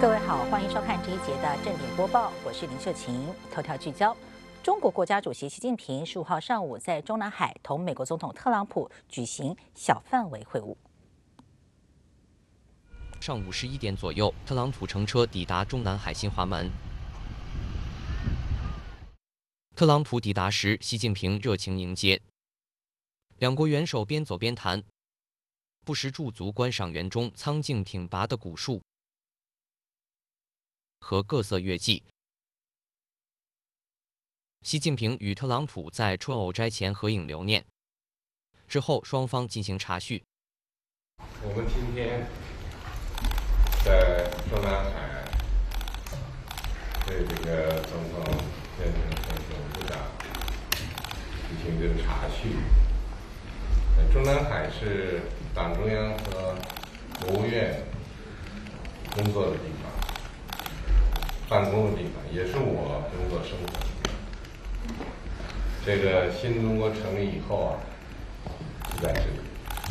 各位好，欢迎收看这一节的正点播报，我是林秀琴。头条聚焦：中国国家主席习近平15号上午在中南海同美国总统特朗普举行小范围会晤。 上午11点左右，特朗普乘车抵达中南海新华门。特朗普抵达时，习近平热情迎接，两国元首边走边谈，不时驻足观赏园中苍劲挺拔的古树和各色乐伎。习近平与特朗普在春藕斋前合影留念，之后双方进行茶叙。 我们今天在中南海对这个总统先生和总部长进行这个茶叙。中南海是党中央和国务院工作的地方，办公的地方，也是我工作生活的地方。这个新中国成立以后啊，就在这里。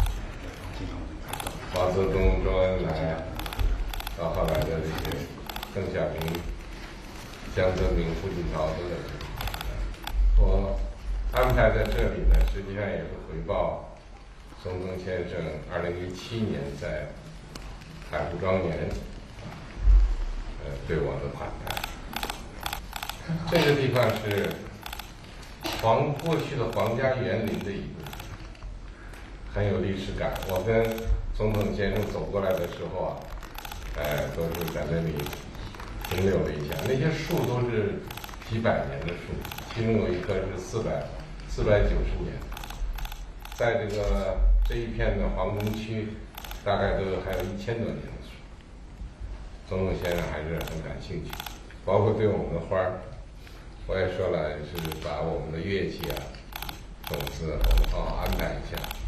毛泽东、周恩来，到后来的这些邓小平、江泽民、胡锦涛都在这里。我安排在这里呢，实际上也是回报孙中山先生2017年在海湖庄园对我的款待。这个地方是过去的皇家园林的一部分，很有历史感。我跟总统先生走过来的时候啊，都是在那里停留了一下。那些树都是几百年的树，其中有一棵是490年。在这一片的皇宫区，大概还有1000多年的树。总统先生还是很感兴趣，包括对我们的花儿，我也说了，是把我们的乐器啊、种子我们好好安排一下。